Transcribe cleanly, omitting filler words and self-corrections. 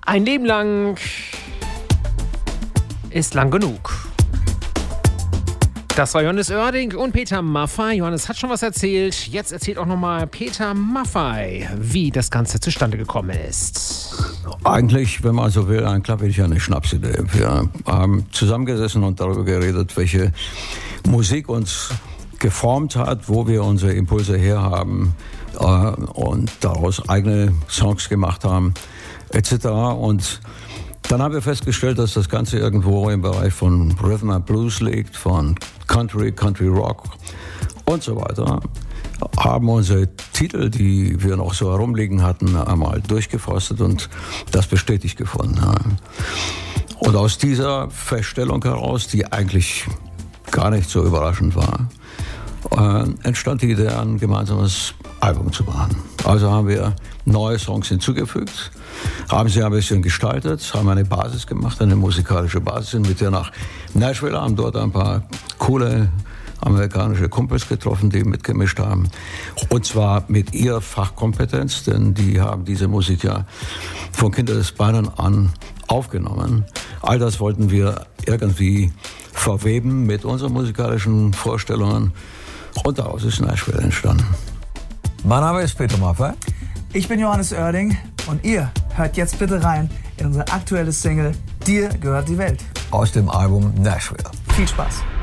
Ein Leben lang ist lang genug. Das war Johannes Oerding und Peter Maffay. Johannes hat schon was erzählt. Jetzt erzählt auch nochmal Peter Maffay, wie das Ganze zustande gekommen ist. Eigentlich, wenn man so will, eigentlich ja eine Schnapsidee. Wir haben zusammengesessen und darüber geredet, welche Musik uns geformt hat, wo wir unsere Impulse herhaben und daraus eigene Songs gemacht haben, etc. Und dann haben wir festgestellt, dass das Ganze irgendwo im Bereich von Rhythm and Blues liegt, von Country Rock und so weiter. Haben unsere Titel, die wir noch so herumliegen hatten, einmal durchgeforstet und das bestätigt gefunden. Und aus dieser Feststellung heraus, die eigentlich gar nicht so überraschend war, entstand die Idee, ein gemeinsames Album zu machen. Also haben wir neue Songs hinzugefügt, haben sie ein bisschen gestaltet, haben eine Basis gemacht, eine musikalische Basis, sind mit der nach Nashville, haben dort ein paar coole amerikanische Kumpels getroffen, die mitgemischt haben. Und zwar mit ihrer Fachkompetenz, denn die haben diese Musik ja von Kindesbeinen an aufgenommen. All das wollten wir irgendwie verweben mit unseren musikalischen Vorstellungen und daraus ist Nashville entstanden. Mein Name ist Peter Maffay. Ich bin Johannes Oerding und ihr hört jetzt bitte rein in unsere aktuelle Single Dir gehört die Welt. Aus dem Album Nashville. Viel Spaß.